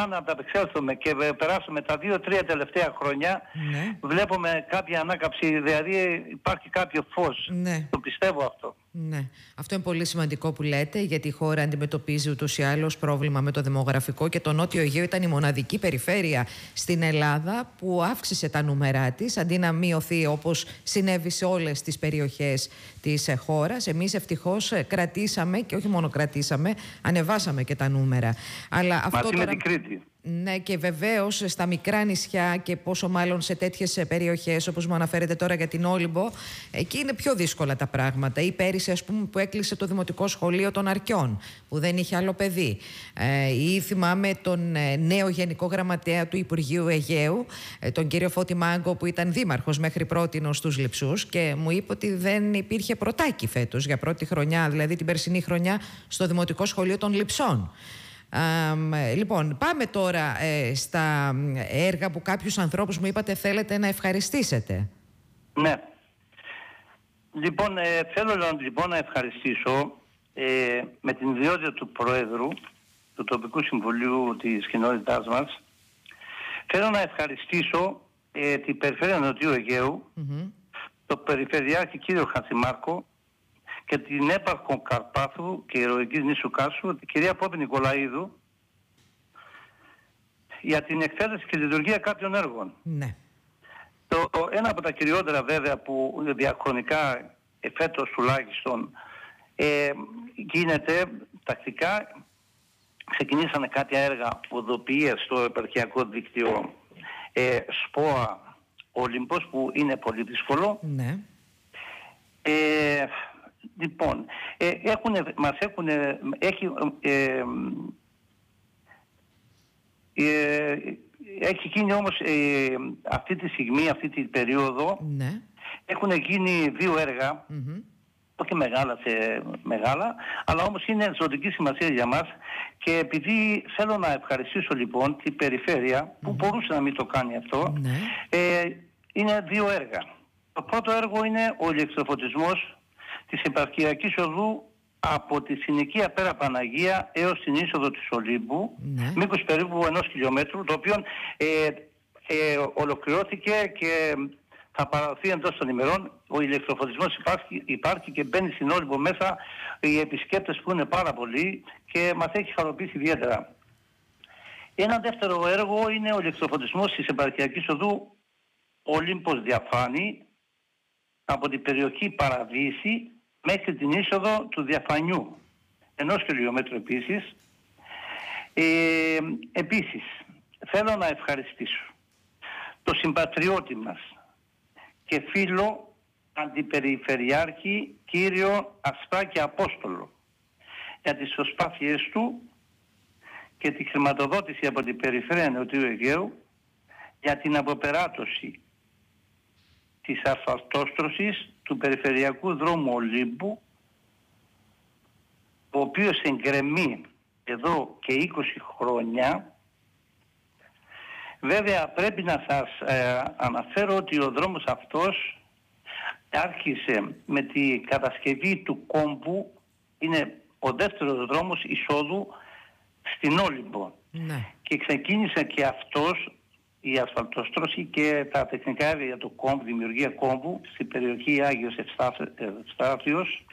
αν ανταπεξέλθουμε και περάσουμε τα 2-3 τελευταία χρόνια, Ναι. βλέπουμε κάποια ανάκαμψη, δηλαδή υπάρχει κάποιο φως. Ναι. Το πιστεύω αυτό. Ναι. Αυτό είναι πολύ σημαντικό που λέτε, γιατί η χώρα αντιμετωπίζει ούτως ή άλλως πρόβλημα με το δημογραφικό και το Νότιο Αιγαίο ήταν η μοναδική περιφέρεια στην Ελλάδα που αύξησε τα νούμερά της αντί να μειωθεί όπως συνέβη σε όλες τις περιοχές της χώρας. Εμείς ευτυχώς κρατήσαμε, και όχι μόνο κρατήσαμε, ανεβάσαμε και τα νούμερα. Αλλά αυτό Μαζί τώρα... με την Κρήτη. Ναι, και βεβαίως στα μικρά νησιά και πόσο μάλλον σε τέτοιες περιοχές όπως μου αναφέρετε τώρα για την Όλυμπο, εκεί είναι πιο δύσκολα τα πράγματα. Ή πέρυσι, ας πούμε, που έκλεισε το Δημοτικό Σχολείο των Αρκιών, που δεν είχε άλλο παιδί. Ή θυμάμαι τον νέο Γενικό Γραμματέα του Υπουργείου Αιγαίου, τον κύριο Φώτη Μάγκο, που ήταν δήμαρχος μέχρι πρότινος στους Λειψούς και μου είπε ότι δεν υπήρχε πρωτάκι φέτος για πρώτη χρονιά, δηλαδή την περσινή χρονιά, στο Δημοτικό Σχολείο των Λειψών. Λοιπόν, πάμε τώρα στα έργα που κάποιους ανθρώπους μου είπατε θέλετε να ευχαριστήσετε. Ναι. Λοιπόν, θέλω να ευχαριστήσω με την ιδιότητα του Προέδρου του Τοπικού Συμβουλίου της κοινότητάς μας. Θέλω να ευχαριστήσω την Περιφέρεια Νοτιού Αιγαίου, το Περιφερειάρχη κύριο Χατζημάρκο και την έπαρχο Καρπάθου και ηρωικής νήσου Κάσου, την κυρία Πόπη Νικολαίδου, για την εκτέλεση και λειτουργία κάποιων έργων. Ναι. Ένα από τα κυριότερα βέβαια που διαχρονικά φέτος τουλάχιστον γίνεται τακτικά, ξεκινήσανε κάποια έργα οδοποιίας στο επαρχιακό δίκτυο ΣΠΟΑ Όλυμπος, που είναι πολύ δύσκολο. Ναι. Λοιπόν, έχει γίνει όμως αυτή τη στιγμή, αυτή την περίοδο, Ναι. έχουν γίνει 2 έργα, όχι μεγάλα, αλλά όμως είναι ζωτική σημασία για μας, και επειδή θέλω να ευχαριστήσω λοιπόν την Περιφέρεια που μπορούσε να μην το κάνει αυτό, είναι 2 έργα. Το πρώτο έργο είναι ο ηλεκτροφωτισμός της επαρχιακής οδού από τη συνοικία Πέρα Παναγία έως την είσοδο της Ολύμπου, μήκος περίπου 1 χιλιόμετρου, το οποίο ολοκληρώθηκε και θα παραδοθεί εντός των ημερών. Ο ηλεκτροφωτισμός υπάρχει και μπαίνει στην Όλυμπο μέσα οι επισκέπτες που είναι πάρα πολλοί και μας έχει χαροποιήσει ιδιαίτερα. Ένα δεύτερο έργο είναι ο ηλεκτροφωτισμός της επαρχιακής οδού Ολύμπος Διαφάνη από την περιοχή Παραδείση μέχρι την είσοδο του Διαφανιού, 1 χιλιόμετρου επίσης. Επίσης, θέλω να ευχαριστήσω το συμπατριώτη μας και φίλο Αντιπεριφερειάρχη κύριο Αστράκη Απόστολο για τις προσπάθειες του και τη χρηματοδότηση από την Περιφέρεια Νοτιού Αιγαίου για την αποπεράτωση της ασφαλτόστρωσης του περιφερειακού δρόμου Ολύμπου, ο οποίος εγκρεμεί εδώ και 20 χρόνια. Βέβαια πρέπει να σας αναφέρω ότι ο δρόμος αυτός άρχισε με τη κατασκευή του κόμβου, είναι ο δεύτερος δρόμος εισόδου στην Όλυμπο. Και ξεκίνησε και αυτός η ασφαλτοστρώση και τα τεχνικά έργα για το κόμβου, δημιουργία κόμβου στην περιοχή Άγιος Ευστάθιος,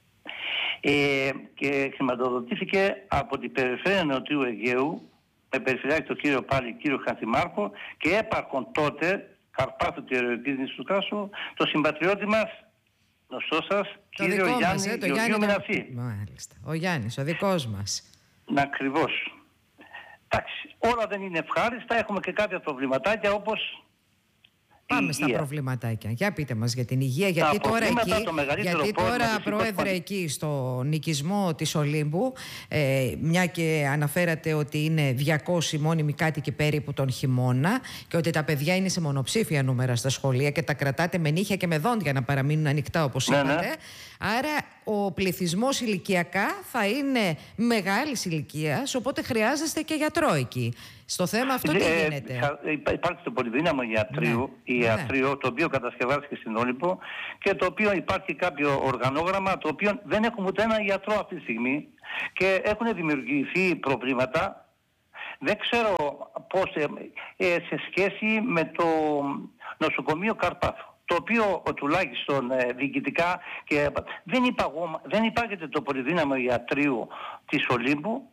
και χρηματοδοτήθηκε από την Περιφέρεια Νοτιού Αιγαίου με περιφερειάρχη τον κύριο Χατζημάρκο και έπαρχον τότε Καρπάθου και ηρωικής νήσου Κάσου, το συμπατριώτη μας, γνωστό σας, κύριο Γιάννη Γεωργίου Μινασί. Μάλιστα. Ο Γιάννης, ο δικός μας. Ακριβώς. Εντάξει, όλα δεν είναι ευχάριστα, έχουμε και κάποια προβληματάκια όπως Πάμε στα προβληματάκια. Για πείτε μας για την υγεία, γιατί τώρα, Πρόεδρε, εκεί στο νοικισμό της Ολύμπου, μια και αναφέρατε ότι είναι 200 μόνιμοι κάτοικοι περίπου τον χειμώνα και ότι τα παιδιά είναι σε μονοψήφια νούμερα στα σχολεία και τα κρατάτε με νύχια και με δόντια να παραμείνουν ανοιχτά, όπως είπατε. Άρα ο πληθυσμός ηλικιακά θα είναι μεγάλης ηλικίας, οπότε χρειάζεστε και γιατρό εκεί. Στο θέμα αυτό τι γίνεται? Υπάρχει το πολυδύναμο ιατρείο, το οποίο κατασκευάστηκε στην Όλυμπο και το οποίο υπάρχει κάποιο οργανόγραμμα, το οποίο δεν έχουμε ούτε ένα γιατρό αυτή τη στιγμή και έχουν δημιουργηθεί προβλήματα. Δεν ξέρω πώς σε σχέση με το νοσοκομείο Καρπάθου, το οποίο τουλάχιστον διοικητικά και δεν υπάγεται το πολυδύναμο ιατρείο της Ολύμπου,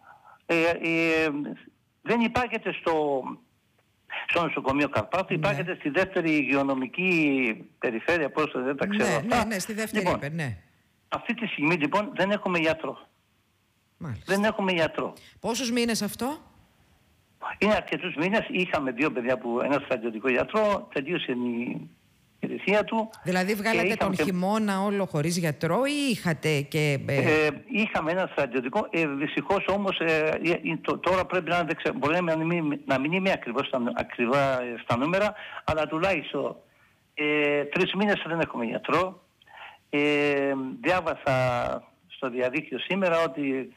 δεν υπάγεται στο νοσοκομείο Καρπάθου, υπάγεται στη δεύτερη υγειονομική περιφέρεια, πώς δεν τα ξέρω αυτά. Ναι, στη δεύτερη ναι. Αυτή τη στιγμή λοιπόν δεν έχουμε γιατρό. Μάλιστα. Δεν έχουμε γιατρό. Πόσους μήνες αυτό? Είναι αρκετούς μήνες. Είχαμε 2 παιδιά που ένα στρατιωτικό γιατρό, τελείωσε η υπηρεσία του. Δηλαδή βγάλατε τον χειμώνα όλο χωρίς γιατρό ή είχατε και... Είχαμε ένα στρατιωτικό, δυστυχώς όμως τώρα πρέπει να μπορεί να μην είμαι ακριβά στα νούμερα, αλλά τουλάχιστον 3 μήνες δεν έχουμε γιατρό. Διάβασα στο διαδίκτυο σήμερα ότι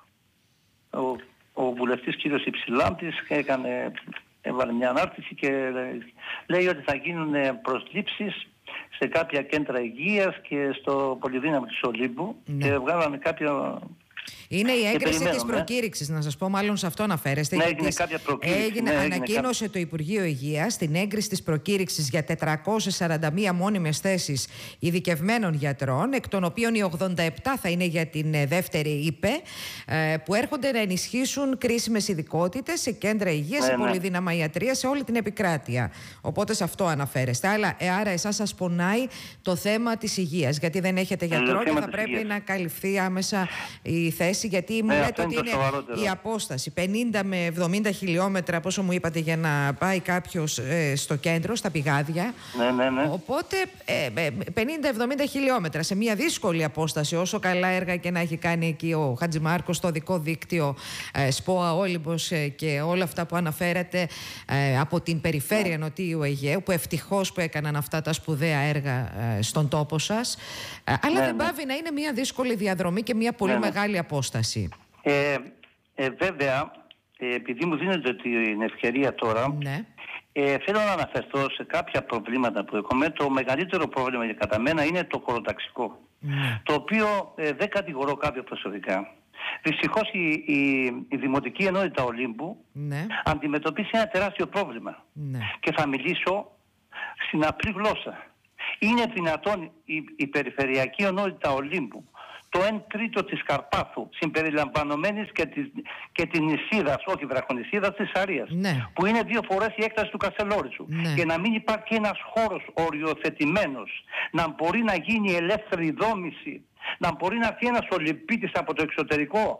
ο βουλευτής κύριος Υψηλάμπτης έβαλε μια ανάρτηση και λέει ότι θα γίνουν προσλήψεις σε κάποια κέντρα υγείας και στο πολυδύναμο της Ολύμπου, και βγάλανε κάποιο... Είναι η έγκριση της προκήρυξης, να σας πω, μάλλον σε αυτό αναφέρεστε. Ναι, έγινε κάποια προκήρυξη. Ανακοίνωσε το Υπουργείο Υγείας την έγκριση της προκήρυξης για 441 μόνιμες θέσεις ειδικευμένων γιατρών, εκ των οποίων οι 87 θα είναι για την δεύτερη ΥΠΕ, που έρχονται να ενισχύσουν κρίσιμες ειδικότητες σε κέντρα υγείας, σε πολυδύναμα ιατρία, σε όλη την επικράτεια. Οπότε σε αυτό αναφέρεστε. Άρα εσάς σας πονάει το θέμα της υγείας, γιατί δεν έχετε γιατρό και θα πρέπει να καλυφθεί άμεσα η θέση. Γιατί μου λέτε ότι είναι η απόσταση 50 με 70 χιλιόμετρα, πόσο μου είπατε, για να πάει κάποιος στο κέντρο, στα πηγάδια. Ναι. Οπότε 50-70 χιλιόμετρα σε μια δύσκολη απόσταση, όσο καλά έργα και να έχει κάνει εκεί ο Χατζημάρκος στο δικό δίκτυο ΣΠΟΑ, Όλυμπος και όλα αυτά που αναφέρατε από την περιφέρεια Νοτιού Αιγαίου, που ευτυχώς που έκαναν αυτά τα σπουδαία έργα στον τόπο σας. Αλλά δεν πάβει να είναι μια δύσκολη διαδρομή και μια πολύ μεγάλη απόσταση. Βέβαια, επειδή μου δίνετε την ευκαιρία τώρα, θέλω να αναφερθώ σε κάποια προβλήματα που έχουμε. Το μεγαλύτερο πρόβλημα για κατά μένα είναι το χωροταξικό, το οποίο δεν κατηγορώ κάποιο προσωπικά. Δυστυχώς η Δημοτική Ενότητα Ολύμπου αντιμετωπίσει ένα τεράστιο πρόβλημα, και θα μιλήσω στην απλή γλώσσα. Είναι δυνατόν η Περιφερειακή Ενότητα Ολύμπου, το 1/3 της Καρπάθου, συμπεριλαμβανομένης και την νησίδας, όχι βραχονησίδας, της Σαρίας, που είναι 2 φορές η έκταση του Καστελόριτσου, και να μην υπάρχει ένας χώρος οριοθετημένος, να μπορεί να γίνει ελεύθερη δόμηση, να μπορεί να έρθει ένας Ολυμπίτης από το εξωτερικό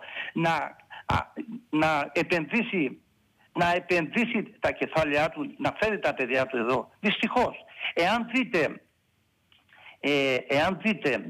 να επενδύσει τα κεφάλαιά του, να φέρει τα παιδιά του εδώ. Δυστυχώς, εάν δείτε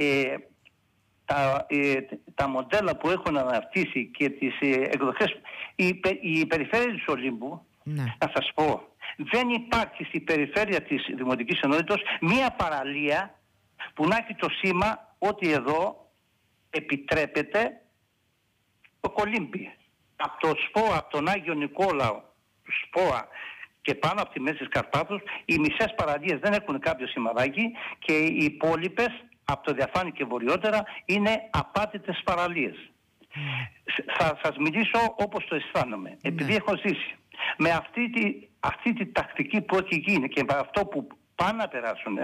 τα μοντέλα που έχουν αναρτήσει και τις εκδοχές, η περιφέρεια της Ολύμπου, να σας πω, δεν υπάρχει στη περιφέρεια της Δημοτικής Ενότητας μία παραλία που να έχει το σήμα ότι εδώ επιτρέπεται το κολύμπι. Από το ΣΠΟΑ, από τον Άγιο Νικόλαο, ΣΠΟΑ και πάνω από τη μέση της Καρπάθους, οι μισές παραλίες δεν έχουν κάποιο σημαδάκι, και οι υπόλοιπες από το Διαφάνη και βορειότερα είναι απάτητες παραλίες. Θα σας μιλήσω όπως το αισθάνομαι, επειδή έχω ζήσει. Με αυτή τη τακτική που έχει γίνει και με αυτό που πάνε να περάσουν,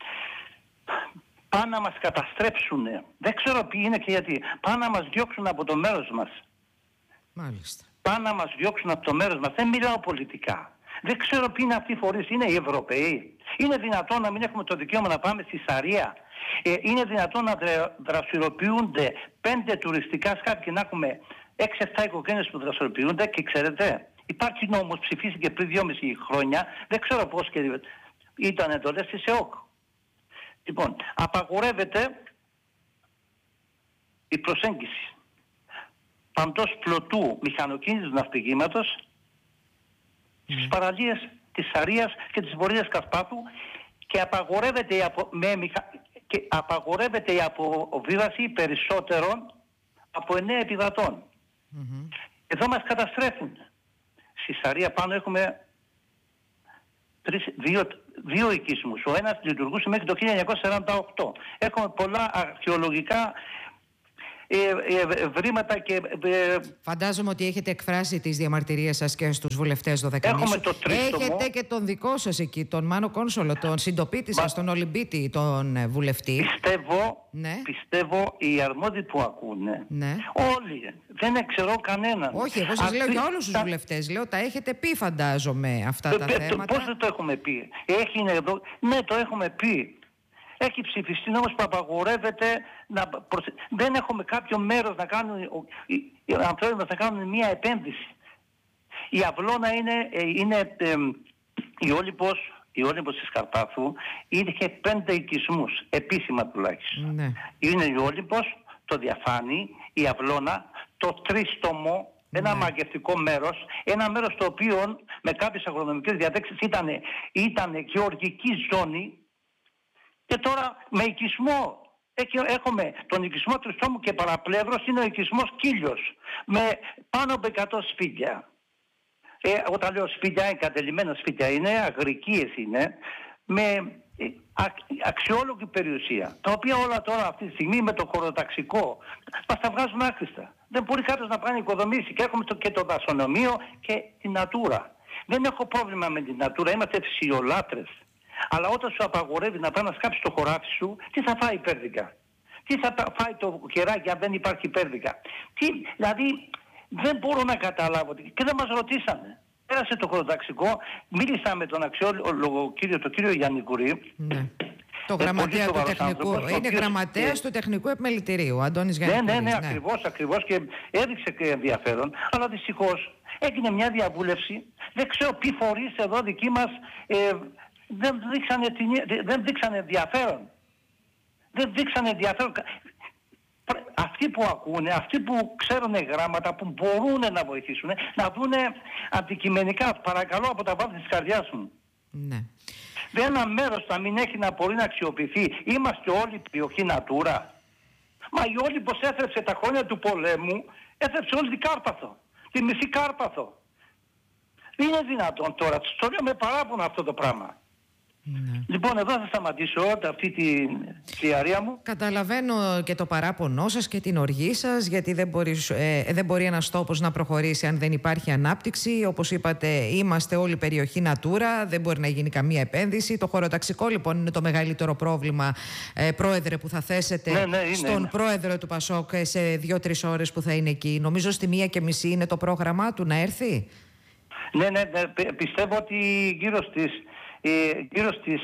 πάνε να μας καταστρέψουν. Δεν ξέρω ποιοι είναι και γιατί. Πάνε να μας διώξουν από το μέρος μας. Μάλιστα. Πάνε να μας διώξουν από το μέρος μας. Δεν μιλάω πολιτικά. Δεν ξέρω ποιοι είναι αυτοί οι φορείς. Είναι οι Ευρωπαίοι. Είναι δυνατόν να μην έχουμε το δικαίωμα να πάμε στη Σαρία? Είναι δυνατόν να δραστηριοποιούνται 5 τουριστικά σκάφη και να έχουμε 6-7 οικογένειες που δραστηριοποιούνται? Και ξέρετε, υπάρχει νόμος, ψηφίστηκε πριν 2,5 χρόνια, δεν ξέρω πώς, και ήταν εντολές της ΕΟΚ. Λοιπόν, απαγορεύεται η προσέγγιση παντός πλωτού μηχανοκίνητου ναυπηγήματος στις παραλίες της Σαρίας και της Βορείας Καρπάθου, και απαγορεύεται η αποβίβαση περισσότερων από 9 επιβατών. Εδώ μας καταστρέφουν. Στη Σαρία πάνω έχουμε 2 οικισμούς. Ο ένας λειτουργούσε μέχρι το 1948. Έχουμε πολλά αρχαιολογικά βρήματα και... Φαντάζομαι ότι έχετε εκφράσει τις διαμαρτυρίες σας και στους βουλευτές Δωδεκανήσου. Έχουμε το τρίστομο. Έχετε και τον δικό σας εκεί, τον Μάνο Κόνσολο, τον συντοπίτη σας, τον Ολυμπίτη, τον βουλευτή. Πιστεύω οι αρμόδιοι που ακούνε, όλοι, δεν ξέρω κανέναν. Όχι, εγώ σας λέω για όλους τους βουλευτές, λέω τα έχετε πει φαντάζομαι αυτά τα θέματα. Πώς δεν το έχουμε πει? Ναι, το έχουμε πει. Έχει ψηφιστεί όμως που απαγορεύεται δεν έχουμε κάποιο μέρος να κάνουν οι ανθρώποι μας να κάνουν μια επένδυση. Η Αυλώνα είναι η Όλυμπος της Καρπάθου είχε 5 οικισμούς, επίσημα τουλάχιστον. Ναι. Είναι η Όλυμπος, το Διαφάνη, η Αυλώνα, το Τρίστομο, ένα μαγευτικό μέρος, ένα μέρος το οποίο με κάποιες αγρονομικές διατάξεις ήταν γεωργική ζώνη. Και τώρα με οικισμό, έχουμε τον οικισμό Τριστόμου και παραπλεύρος είναι ο οικισμός Κύλιος, με πάνω από 100 σπίτια. Όταν λέω σπίτια, εγκατελειμμένα σπίτια είναι, αγρικίες είναι, με αξιόλογη περιουσία. Τα οποία όλα τώρα αυτή τη στιγμή με το χωροταξικό μας τα βγάζουν άχρηστα. Δεν μπορεί κάποιος να κάνει οικοδομήσει και έχουμε και το δασονομείο και την Natura. Δεν έχω πρόβλημα με την Natura, είμαστε φυσιολάτρες. Αλλά όταν σου απαγορεύει να πάει να σκάψεις το χωράφι σου, τι θα φάει η πέρδικα? Τι θα φάει το κεράκι αν δεν υπάρχει πέρδικα? Δηλαδή δεν μπορώ να καταλάβω και δεν μας ρωτήσανε. Πέρασε το χωροταξικό, μίλησα με τον αξιόλογο τον κύριο Γιαννικουρή. Ναι. Το γραμματέα του τεχνικού, είναι γραμματέας του τεχνικού επιμελητηρίου, Αντώνης Γιαννικουρής. Ναι, ακριβώς και έδειξε και ενδιαφέρον, αλλά δυστυχώς έγινε μια διαβούλευση. Δεν ξέρω ποιοι φορείς εδώ δικοί μας δεν δείξανε ενδιαφέρον. Αυτοί που ακούνε, αυτοί που ξέρουν γράμματα, που μπορούν να βοηθήσουν, να δουν αντικειμενικά, παρακαλώ από τα βάθη της καρδιάς μου. Ναι. Ένα μέρος θα μην έχει να μπορεί να αξιοποιηθεί. Είμαστε όλοι περιοχή Natura. Μα η Όλυμπος έθρεψε τα χρόνια του πολέμου, έθρεψε όλη την Κάρπαθο, τη μισή Κάρπαθο. Είναι δυνατόν τώρα, το λέω με παράπονο αυτό το πράγμα. Ναι. Λοιπόν, εδώ θα σταματήσω αυτή τη φιαρία μου. Καταλαβαίνω και το παράπονό σας και την οργή σας, γιατί δεν μπορεί ένας τόπος να προχωρήσει αν δεν υπάρχει ανάπτυξη. Όπως είπατε, είμαστε όλη περιοχή Natura, δεν μπορεί να γίνει καμία επένδυση. Το χωροταξικό λοιπόν είναι το μεγαλύτερο πρόβλημα, πρόεδρε, που θα θέσετε στον πρόεδρο του Πασόκ σε 2-3 ώρες που θα είναι εκεί. Νομίζω στη 1:30 είναι το πρόγραμμά του να έρθει. Ναι, πιστεύω ότι γύρω στις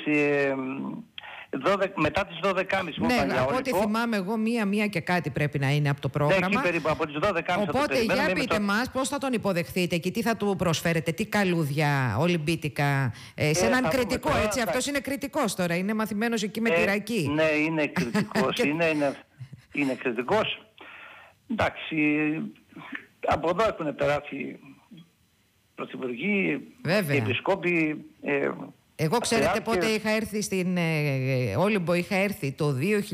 μετά τις 12.30. Ναι, από ό,τι θυμάμαι εγώ, 1 και κάτι πρέπει να είναι από το πρόγραμμα. Ναι, περίπου από τις 12.30. Οπότε για πείτε μας πώς θα τον υποδεχθείτε και τι θα του προσφέρετε, τι καλούδια ολυμπίτικα, σε έναν κριτικό, έτσι, αυτός είναι κριτικός τώρα, είναι μαθημένος εκεί με τη ρακή. Ναι, είναι κριτικός, είναι κριτικός. Εντάξει, από εδώ έχουν περάσει πρωθυπουργοί, επισκόποι. Εγώ ξέρετε πότε είχα έρθει στην Όλυμπο, είχα έρθει το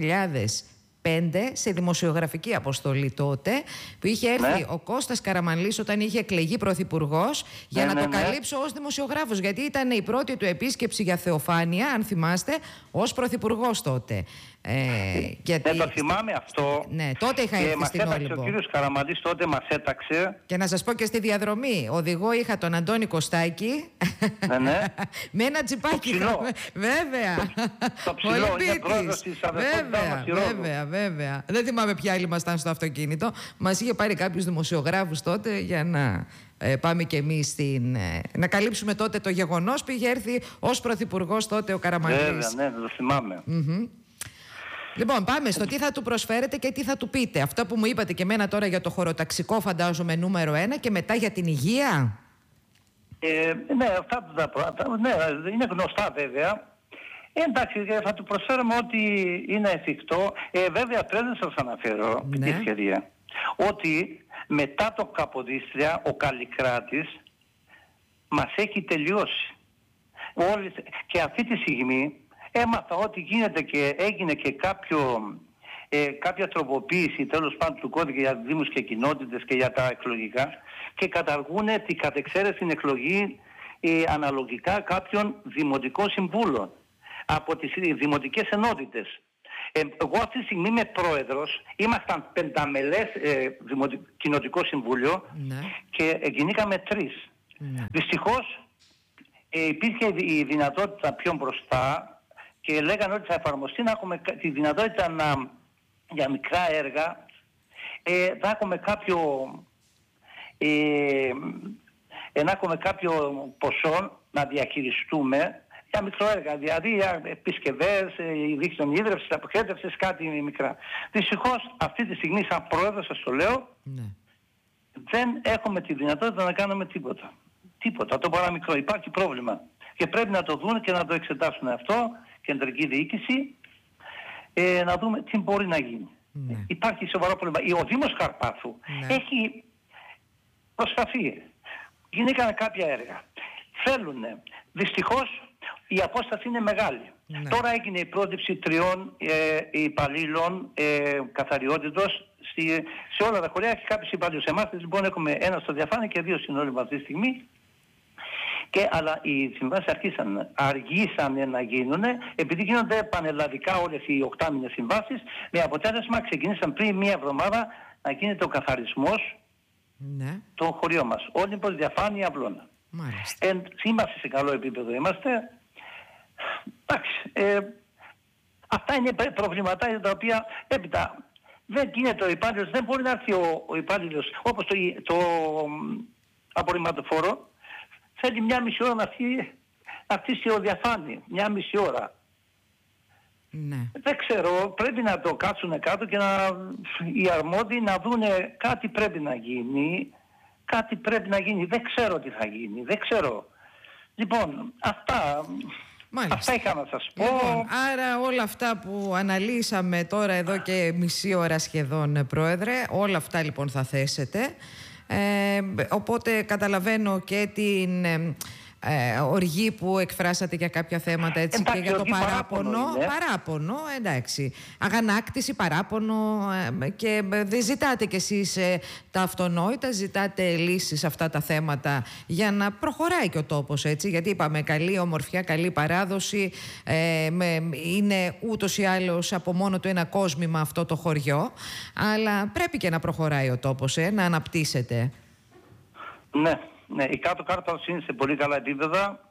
2005 σε δημοσιογραφική αποστολή τότε, που είχε έρθει ο Κώστας Καραμανλής όταν είχε εκλεγεί πρωθυπουργός για να το καλύψω ως δημοσιογράφος, γιατί ήταν η πρώτη του επίσκεψη για θεοφάνεια, αν θυμάστε, ως πρωθυπουργός τότε. Το θυμάμαι αυτό. Ναι, τότε είχα έρθει στην Όλυμπο. Ο κύριος Καραμανλής τότε μας έταξε. Και να σας πω και στη διαδρομή, οδηγό είχα τον Αντώνη Κωστάκη. Ναι. Με ένα τζιπάκι. Βέβαια. Το ψηλό, είναι πρόεδρος της Βέβαια. Δεν θυμάμαι ποιοι άλλοι ήμασταν στο αυτοκίνητο. Μας είχε πάρει κάποιους δημοσιογράφους τότε για να πάμε κι εμείς να καλύψουμε τότε το γεγονός που είχε έρθει ως πρωθυπουργός τότε ο Καραμανλής. Βέβαια, ναι, το θυμάμαι. Λοιπόν, πάμε στο τι θα του προσφέρετε και τι θα του πείτε. Αυτό που μου είπατε και εμένα τώρα για το χωροταξικό, φαντάζομαι νούμερο 1, και μετά για την υγεία. Ναι, αυτά τα πράγματα είναι γνωστά βέβαια. Εντάξει, θα του προσφέρουμε ό,τι είναι εφικτό. Βέβαια, πρέπει να σας αναφέρω την ευκαιρία ότι μετά το Καποδίστρια ο Καλλικράτης μας έχει τελειώσει. Και αυτή τη στιγμή έμαθα ότι γίνεται και έγινε και κάποια τροποποίηση τέλος πάντων του κώδικα για δήμους και κοινότητες και για τα εκλογικά, και καταργούν την κατεξαίρεση εκλογή αναλογικά κάποιων δημοτικών συμβούλων από τις δημοτικές ενότητες. Εγώ αυτή τη στιγμή είμαι πρόεδρος, ήμασταν πενταμελές κοινοτικό συμβούλιο, ναι, και εγκινήκαμε 3. Ναι. Δυστυχώς υπήρχε η δυνατότητα πιο μπροστά και λέγανε ότι θα εφαρμοστεί να έχουμε τη δυνατότητα για μικρά έργα, θα έχουμε κάποιο ποσό να διαχειριστούμε για μικροέργα, δηλαδή για επισκευές, δίκτυων ίδρυυσης, αποχέτευσης, κάτι μικρά. Δυστυχώς αυτή τη στιγμή σαν πρόεδρος, σας το λέω, ναι, δεν έχουμε τη δυνατότητα να κάνουμε τίποτα. Τίποτα, το παραμικρό. Υπάρχει πρόβλημα και πρέπει να το δουν και να το εξετάσουν αυτό, κεντρική διοίκηση, να δούμε τι μπορεί να γίνει. Ναι. Υπάρχει σοβαρό πρόβλημα. Ο Δήμος Καρπάθου, ναι, έχει προσταθεί. Γίνηκαν κάποια έργα. Θέλουν. Δυστυχώς η απόσταση είναι μεγάλη. Ναι. Τώρα έγινε η πρόληψη 3 υπαλλήλων καθαριότητος σε όλα τα χωριά. Έχει κάποιους υπαλλήλους. Εμάς λοιπόν έχουμε 1 στο Διαφάνεια και 2 στην όλη αυτή τη στιγμή. Αλλά οι συμβάσεις αργήσανε να γίνουν, επειδή γίνονται πανελλαδικά όλες οι 8μηνες συμβάσεις, με αποτέλεσμα ξεκινήσαν πριν 1 εβδομάδα να γίνεται ο καθαρισμός, ναι, των χωριών μας. Όλη η Διαφάνεια Αυλώνα. Είμαστε σε καλό επίπεδο, είμαστε. Εντάξει, αυτά είναι προβληματάκια τα οποία έπειτα δεν γίνεται ο υπάλληλος, δεν μπορεί να έρθει ο υπάλληλος όπως το απορριμματοφόρο. Θέλει 1,5 ώρα να αφήσει ο Διαφάνεια. 1,5 ώρα. Ναι. Δεν ξέρω, πρέπει να το κάτσουν κάτω και οι αρμόδιοι να δούνε κάτι πρέπει να γίνει. Κάτι πρέπει να γίνει. Δεν ξέρω τι θα γίνει. Δεν ξέρω. Λοιπόν, αυτά είχα να σας πω. Λοιπόν, άρα όλα αυτά που αναλύσαμε τώρα εδώ και μισή ώρα σχεδόν, Πρόεδρε, όλα αυτά λοιπόν θα θέσετε. Οπότε καταλαβαίνω και την οργή που εκφράσατε για κάποια θέματα, έτσι, εντάξει, και για το παράπονο, εντάξει, αγανάκτηση, παράπονο, και δεν ζητάτε κι εσείς τα αυτονόητα, ζητάτε λύσεις σε αυτά τα θέματα για να προχωράει και ο τόπος, έτσι, γιατί είπαμε καλή ομορφιά, καλή παράδοση, είναι ούτως ή άλλως από μόνο του ένα κόσμημα αυτό το χωριό, αλλά πρέπει και να προχωράει ο τόπος, να αναπτύσσεται. Ναι. Ναι, η κάτω Κάρπαθος είναι σε πολύ καλά επίπεδα.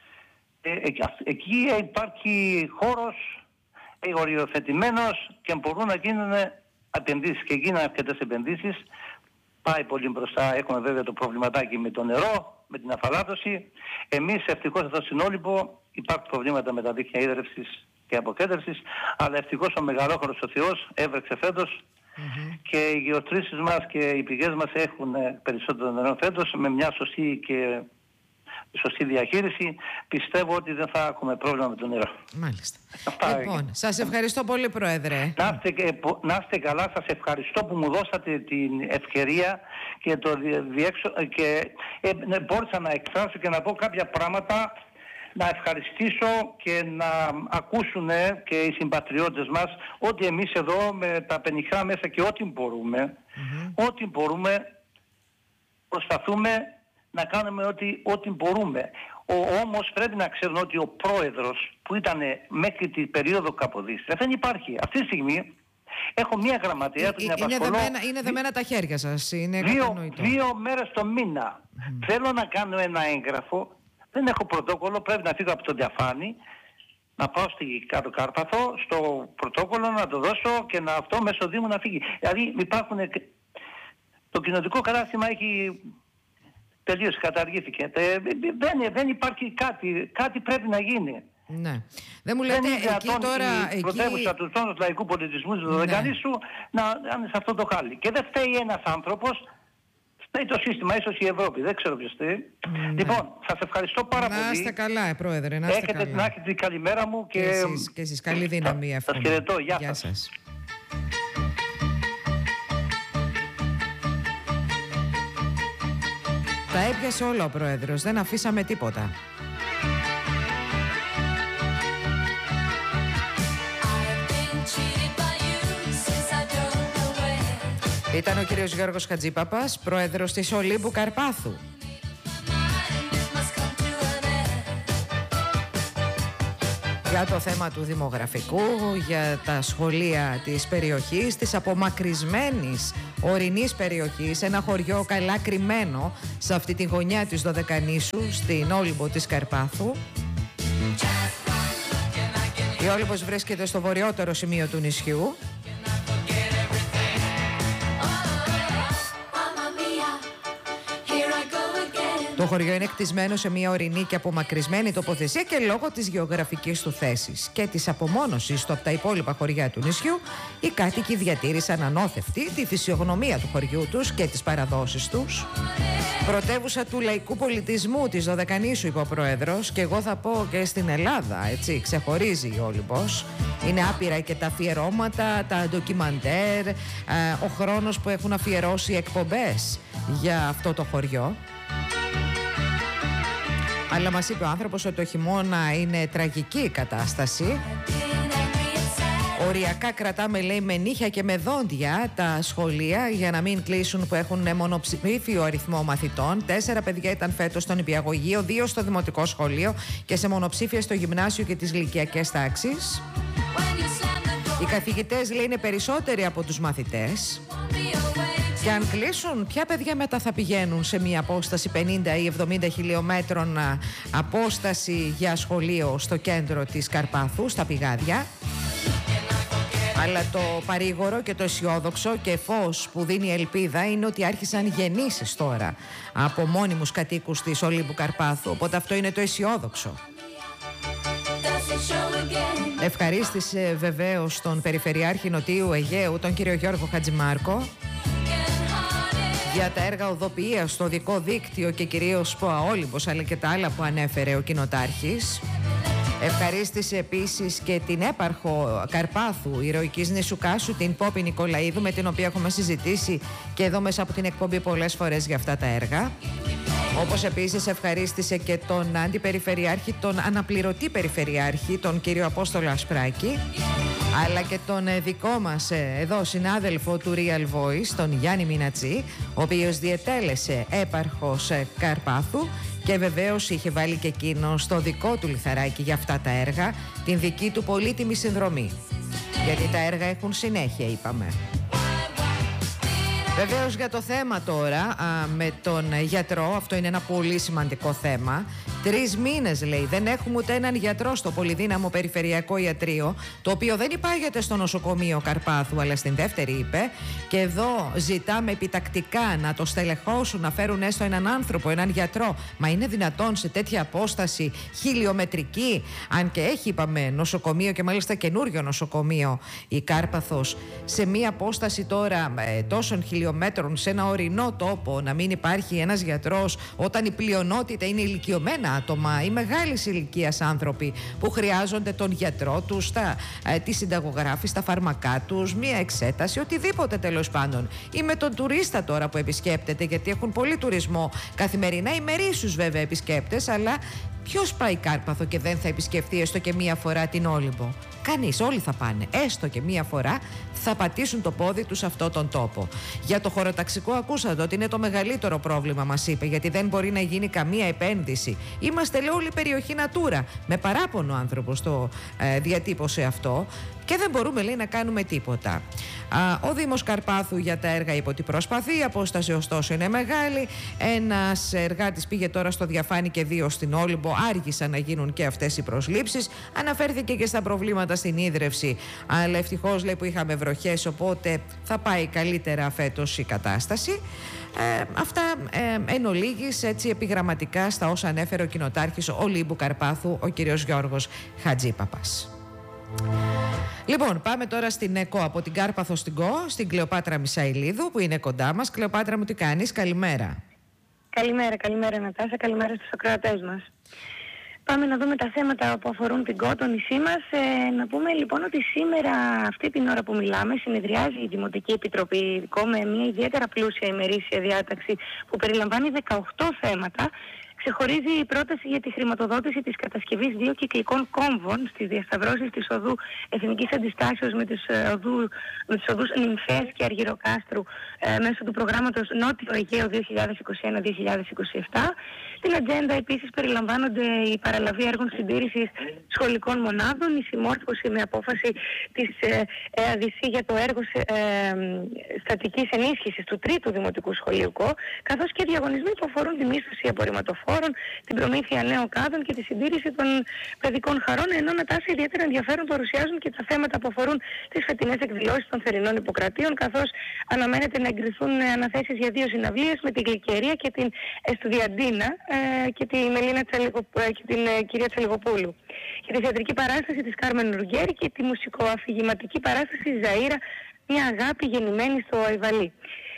Εκεί υπάρχει χώρος οριοθετημένος και μπορούν να γίνουν επενδύσεις, και γίνανε αρκετές επενδύσεις. Πάει πολύ μπροστά. Έχουμε βέβαια το προβληματάκι με το νερό, με την αφαλάτωση. Εμείς ευτυχώς εδώ στην Όλυμπο υπάρχουν προβλήματα με τα δίκτυα ίδρυυσης και αποκέντρωσης, αλλά ευτυχώς ο μεγαλόχωρος ο Θεός έβρεξε φέτος. Mm-hmm. Και οι γεωτρήσεις μας και οι πηγές μας έχουν περισσότερο νερό φέτος, με μια σωστή διαχείριση. Πιστεύω ότι δεν θα έχουμε πρόβλημα με το νερό. Μάλιστα. Λοιπόν, σας ευχαριστώ πολύ, Πρόεδρε. Να είστε καλά, σας ευχαριστώ που μου δώσατε την ευκαιρία και μπόρεσα να εκφράσω και να πω κάποια πράγματα, να ευχαριστήσω και να ακούσουν και οι συμπατριώτες μας ότι εμείς εδώ με τα πενιχρά μέσα και ό,τι μπορούμε προσπαθούμε να κάνουμε ό,τι μπορούμε. Όμως πρέπει να ξέρουν ότι ο πρόεδρος που ήταν μέχρι την περίοδο Καποδίστρια δεν υπάρχει. Αυτή τη στιγμή έχω μία γραμματεία που την απασχολώ. Είναι δεμένα τα χέρια σας. Είναι 2 μέρες το μήνα. Θέλω να κάνω ένα έγγραφο. Δεν έχω πρωτόκολλο, πρέπει να φύγω από το Διαφάνη, να πάω στη Κάτω Κάρπαθο, στο πρωτόκολλο να το δώσω και αυτό μέσω Δήμου να φύγει. Δηλαδή το κοινοτικό κατάστημα έχει τελείως καταργήθηκε. Δεν υπάρχει κάτι πρέπει να γίνει. Ναι. Δεν μου λέτε εκεί τώρα... Η πρωτεύουσα του τόνου του λαϊκού πολιτισμού του Δωδεκανήσου να είναι σε αυτό το χάλι. Και δεν φταίει ένας άνθρωπος, φταίει το σύστημα, ίσως η Ευρώπη, δεν ξέρω ποιος φταίει. Ναι. Λοιπόν, σας ευχαριστώ πάρα πολύ. Να είστε καλά, Πρόεδρε. Να είστε καλά. Έχετε την καλημέρα μου και εσείς καλή δύναμη. Σας χαιρετώ. Γεια σας. Τα έπιασε όλα ο Πρόεδρος, δεν αφήσαμε τίποτα. Ήταν ο κύριος Γιώργος Χατζήπαπας, πρόεδρος της Ολύμπου Καρπάθου. Για το θέμα του δημογραφικού, για τα σχολεία της περιοχής, της απομακρυσμένης ορεινής περιοχής, ένα χωριό καλά κρυμμένο σε αυτή τη γωνιά της Δωδεκανήσου, στην Όλυμπο της Καρπάθου. Η Όλυμπος βρίσκεται στο βορειότερο σημείο του νησιού. Το χωριό είναι κτισμένο σε μια ορεινή και απομακρυσμένη τοποθεσία και λόγω της γεωγραφικής του θέσης και της απομόνωσης του από τα υπόλοιπα χωριά του νησιού, οι κάτοικοι διατήρησαν ανώθευτη τη φυσιογνωμία του χωριού τους και τις παραδόσεις τους. Πρωτεύουσα του λαϊκού πολιτισμού της Δωδεκανήσου, είπε ο Πρόεδρος, και εγώ θα πω και στην Ελλάδα, έτσι, ξεχωρίζει η Όλυμπος. Είναι άπειρα και τα αφιερώματα, τα ντοκιμαντέρ, ο χρόνος που έχουν αφιερώσει εκπομπές για αυτό το χωριό. Αλλά μας είπε ο άνθρωπος ότι το χειμώνα είναι τραγική η κατάσταση. Οριακά κρατάμε, λέει, με νύχια και με δόντια τα σχολεία για να μην κλείσουν, που έχουν μονοψήφιο αριθμό μαθητών. 4 παιδιά ήταν φέτος στο νηπιαγωγείο, 2 στο δημοτικό σχολείο και σε μονοψήφια στο γυμνάσιο και τις λυκειακές τάξεις. Οι καθηγητές, λέει, είναι περισσότεροι από τους μαθητές. Και αν κλείσουν, ποια παιδιά μετά θα πηγαίνουν σε μια απόσταση 50 ή 70 χιλιόμετρων απόσταση για σχολείο στο κέντρο της Καρπάθου, στα πηγάδια. Αλλά το παρήγορο και το αισιόδοξο και φως που δίνει ελπίδα είναι ότι άρχισαν γεννήσεις τώρα από μόνιμους κατοίκους της Ολύμπου Καρπάθου, οπότε αυτό είναι το αισιόδοξο. Ευχαρίστησε βεβαίως τον Περιφερειάρχη Νοτιού Αιγαίου, τον κύριο Γιώργο Χατζημάρκο, για τα έργα οδοποιίας στο οδικό δίκτυο και κυρίως ΠΟΑ Όλυμπος, αλλά και τα άλλα που ανέφερε ο κοινοτάρχης. Ευχαρίστησε επίσης και την έπαρχο Καρπάθου, ηρωικής νήσου Κάσου, την Πόπη Νικολαίδου, με την οποία έχουμε συζητήσει και εδώ μέσα από την εκπομπή πολλές φορές για αυτά τα έργα. Όπως επίσης ευχαρίστησε και τον αντιπεριφερειάρχη, τον αναπληρωτή περιφερειάρχη, τον κύριο Απόστολο Ασπράκη, αλλά και τον δικό μας εδώ συνάδελφο του Real Voice, τον Γιάννη Μινατσί, ο οποίος διετέλεσε έπαρχος Καρπάθου και βεβαίως είχε βάλει και εκείνο στο δικό του λιθαράκι για αυτά τα έργα την δική του πολύτιμη συνδρομή. Γιατί τα έργα έχουν συνέχεια, είπαμε. Βεβαίως για το θέμα τώρα με τον γιατρό, αυτό είναι ένα πολύ σημαντικό θέμα. 3 μήνες, λέει, δεν έχουμε ούτε έναν γιατρό στο πολυδύναμο περιφερειακό ιατρείο, το οποίο δεν υπάγεται στο νοσοκομείο Καρπάθου, αλλά στην δεύτερη, είπε. Και εδώ ζητάμε επιτακτικά να το στελεχώσουν, να φέρουν έστω έναν άνθρωπο, έναν γιατρό. Μα είναι δυνατόν σε τέτοια απόσταση χιλιομετρική, αν και έχει, είπαμε, νοσοκομείο και μάλιστα καινούριο νοσοκομείο η Κάρπαθος, σε μία απόσταση τώρα τόσων χιλιόμετρων, σε ένα ορεινό τόπο, να μην υπάρχει ένας γιατρός, όταν η πλειονότητα είναι ηλικιωμένα άτομα ή μεγάλης ηλικίας άνθρωποι που χρειάζονται τον γιατρό τους, τη συνταγογράφηση, τα φάρμακά τους, μία εξέταση, οτιδήποτε τέλος πάντων. Ή με τον τουρίστα τώρα που επισκέπτεται, γιατί έχουν πολύ τουρισμό καθημερινά, ημερήσιους βέβαια επισκέπτες, αλλά ποιος πάει Κάρπαθο και δεν θα επισκεφτεί έστω και μία φορά την Όλυμπο? Κανείς, όλοι θα πάνε. Έστω και μία φορά θα πατήσουν το πόδι τους σε αυτόν τον τόπο. Για το χωροταξικό ακούσατε ότι είναι το μεγαλύτερο πρόβλημα, μας είπε, γιατί δεν μπορεί να γίνει καμία επένδυση. Είμαστε, λέει, όλη περιοχή Natura. Με παράπονο άνθρωπος το διατύπωσε αυτό. Και δεν μπορούμε, λέει, να κάνουμε τίποτα. Ο Δήμος Καρπάθου για τα έργα είπε ότι προσπαθεί, η απόσταση ωστόσο είναι μεγάλη. Ένας εργάτης πήγε τώρα στο Διαφάνη και 2 στην Όλυμπο, άργησαν να γίνουν και αυτές οι προσλήψεις. Αναφέρθηκε και στα προβλήματα στην ίδρυυση, αλλά ευτυχώς, λέει, που είχαμε βροχές, οπότε θα πάει καλύτερα φέτος η κατάσταση. Αυτά εν ολίγης, έτσι επιγραμματικά, στα όσα ανέφερε ο κοινοτάρχης Ολύμπου Καρπάθου, ο κύριος Γιώργος Χατζήπαπας. Λοιπόν, πάμε τώρα στην ΕΚΟ, από την Κάρπαθο στην ΚΟ, στην Κλεοπάτρα Μισαηλίδου, που είναι κοντά μας. Κλεοπάτρα μου, τι κάνεις? Καλημέρα. Καλημέρα Νατάσα, καλημέρα στους ακροατές μας. Πάμε να δούμε τα θέματα που αφορούν την ΚΟ, το νησί μας. Να πούμε λοιπόν ότι σήμερα, αυτή την ώρα που μιλάμε, συνεδριάζει η Δημοτική Επιτροπή ΚΟ με μια ιδιαίτερα πλούσια ημερήσια διάταξη που περιλαμβάνει 18 θέματα. Ξεχωρίζει η πρόταση για τη χρηματοδότηση της κατασκευής 2 κυκλικών κόμβων στις διασταυρώσεις της οδού Εθνικής Αντιστάσεως με τις οδούς Νυμφέας και Αργυροκάστρου μέσω του προγράμματος Νότιο Αιγαίο 2021-2027 Στην ατζέντα επίσης περιλαμβάνονται η παραλαβή έργων συντήρησης σχολικών μονάδων, η συμμόρφωση με απόφαση της ΕΑΔΙΣΗ για το έργο στατικής ενίσχυσης του 3ου Δημοτικού Σχολείου ΚΟ, καθώς και διαγωνισμοί που αφορούν τη μίσθωση απορριμματοφόρων, την προμήθεια νέων κάδων και τη συντήρηση των παιδικών χαρών, ενώ Νατάσα ιδιαίτερα ενδιαφέρον παρουσιάζουν και τα θέματα που αφορούν τις φετινές εκδηλώσεις των θερινών Ιπποκρατίων, καθώς αναμένεται να εγκριθούν αναθέσεις για 2 συναυλίες με την Γλυκερία και την Εστουδιαντίνα και και την κυρία Τσαλιγοπούλου. Και τη θεατρική παράσταση της Κάρμεν Ρουγκέρη και τη μουσικοαφηγηματική παράσταση Ζαΐρα, μια αγάπη γεννημένη στο Αϊβαλί.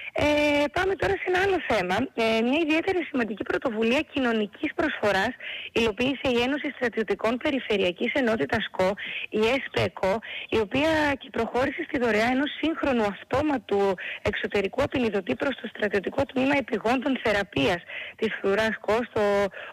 Πάμε τώρα σε ένα άλλο θέμα. Μια ιδιαίτερη σημαντική πρωτοβουλία κοινωνικής προσφοράς υλοποίησε η Ένωση Στρατιωτικών Περιφερειακής Ενότητας ΚΟ, η ΕΣΠΕΚΟ, η οποία και προχώρησε στη δωρεά ενός σύγχρονου αυτόματου εξωτερικού απεινιδωτή προς το στρατιωτικό τμήμα επιγόντων θεραπείας της φρουράς ΚΟ στο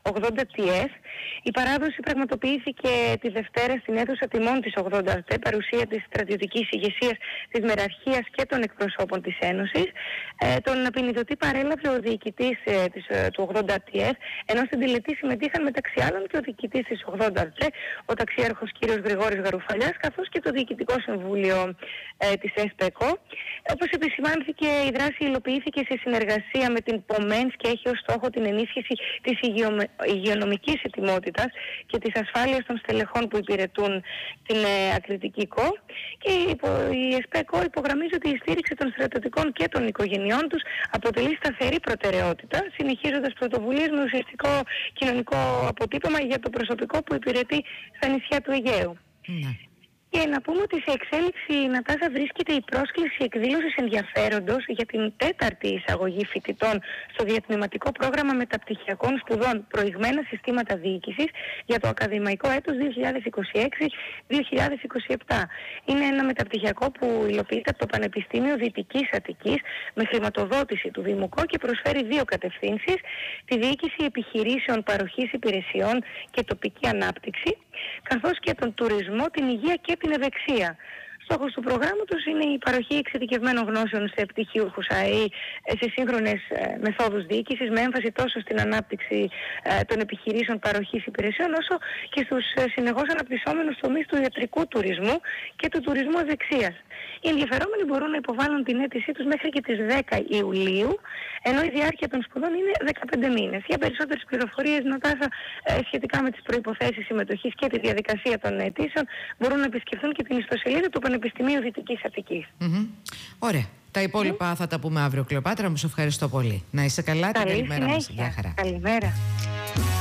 80TS. Η παράδοση πραγματοποιήθηκε τη Δευτέρα στην αίθουσα τιμών της 80TS, παρουσία της στρατιωτικής ηγεσίας, της μεραρχίας και των εκπροσώπων της Ένωσης. Τον απεινιδωτή παρέλαβε ο διοικητής του 80TS, ενώ στην τελετή συμμετείχαν μεταξύ άλλων και ο διοικητής της 80TS, ο ταξιάρχος κ. Γρηγόρης Γαρουφαλιάς, καθώς και το Διοικητικό Συμβούλιο της ΕΣΠΕΚΟ. Όπως επισημάνθηκε, η δράση υλοποιήθηκε σε συνεργασία με την ΠΟΜΕΝΣ και έχει ως στόχο την ενίσχυση της υγειονομικής ετοιμότητας και της ασφάλειας των στελεχών που υπηρετούν την ακριτική ΚΟ. Και η ΕΣΠΕΚΟ υπογραμμίζει ότι η στήριξη των στρατιωτικών και των οικογενειών τους αποτελεί σταθερή προτεραιότητα, συνεχίζοντας πρωτοβουλίες με ουσιαστικό κοινωνικό αποτύπωμα για το προσωπικό που υπηρετεί στα νησιά του Αιγαίου. Και να πούμε ότι σε εξέλιξη, Νατάσα, βρίσκεται η πρόσκληση εκδήλωσης ενδιαφέροντος για την 4η εισαγωγή φοιτητών στο διατμηματικό πρόγραμμα μεταπτυχιακών σπουδών προηγμένα συστήματα διοίκησης για το ακαδημαϊκό έτος 2026-2027. Είναι ένα μεταπτυχιακό που υλοποιείται από το Πανεπιστήμιο Δυτικής Αττικής με χρηματοδότηση του Δήμου ΚΟ και προσφέρει 2 κατευθύνσεις: τη διοίκηση επιχειρήσεων παροχής υπηρεσιών και τοπική ανάπτυξη, καθώς και τον τουρισμό, την υγεία και την ευεξία. Στόχος του προγράμματος είναι η παροχή εξειδικευμένων γνώσεων σε πτυχίουχους ΑΕΗ σε σύγχρονες μεθόδους διοίκησης, με έμφαση τόσο στην ανάπτυξη των επιχειρήσεων παροχής υπηρεσιών, όσο και στους συνεχώς αναπτυσσόμενους τομείς του ιατρικού τουρισμού και του τουρισμού ευεξίας. Οι ενδιαφερόμενοι μπορούν να υποβάλουν την αίτησή τους μέχρι και τις 10 Ιουλίου, ενώ η διάρκεια των σπουδών είναι 15 μήνες. Για περισσότερες πληροφορίες, Νατάσα, σχετικά με τις προϋποθέσεις συμμετοχής και τη διαδικασία των αιτήσεων, μπορούν να επισκεφθούν και την ιστοσελίδα του Πανεπιστημίου Δυτικής Αττικής. Ωραία. Τα υπόλοιπα θα τα πούμε αύριο, Κλεοπάτρα. Μου σε ευχαριστώ πολύ. Να είσαι καλά. Την καλημέρα μας. Γεια χαρά. Καλημέρα.